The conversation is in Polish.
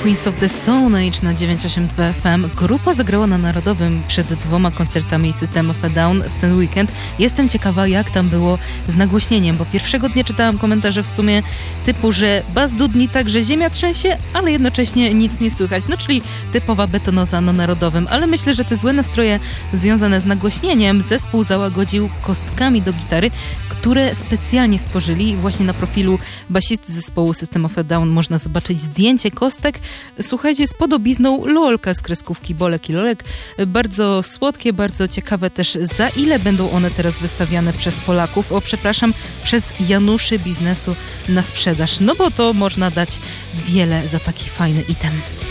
Queens of the Stone Age na 982 FM. Grupa zagrała na Narodowym przed 2 koncertami System of a Down w ten weekend. Jestem ciekawa, jak tam było z nagłośnieniem, bo pierwszego dnia czytałam komentarze w sumie typu, że bas dudni tak, że ziemia trzęsie, ale jednocześnie nic nie słychać. No, czyli typowa betonoza na Narodowym. Ale myślę, że te złe nastroje związane z nagłośnieniem zespół załagodził kostkami do gitary, które specjalnie stworzyli. Właśnie na profilu basisty zespołu System of a Down można zobaczyć zdjęcie kostek. Słuchajcie, z podobizną lolka z kreskówki Bolek i Lolek. Bardzo słodkie, bardzo ciekawe też, za ile będą one teraz wystawiane przez Polaków. Przez Januszy biznesu na sprzedaż. No bo to można dać wiele za taki fajny item.